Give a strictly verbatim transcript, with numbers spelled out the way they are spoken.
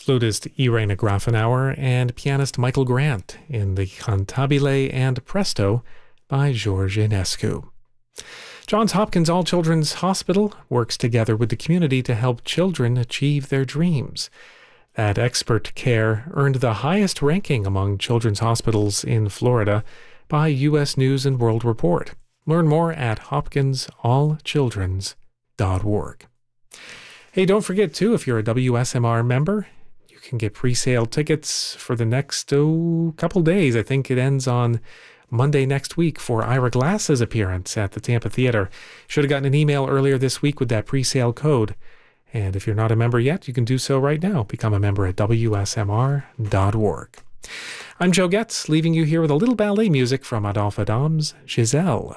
flutist Irene Grafenauer, and pianist Michael Grant in the Cantabile and Presto by George Enescu. Johns Hopkins All Children's Hospital works together with the community to help children achieve their dreams. That expert care earned the highest ranking among children's hospitals in Florida by U S News and World Report. Learn more at hopkins all childrens dot org. Hey, don't forget, too, if you're a W S M R member, you can get pre-sale tickets for the next oh, couple days. I think it ends on Monday next week for Ira Glass's appearance at the Tampa Theater. Should have gotten an email earlier this week with that pre-sale code. And if you're not a member yet, you can do so right now. Become a member at W S M R dot org. I'm Joe Getz, leaving you here with a little ballet music from Adolphe Adam's Giselle.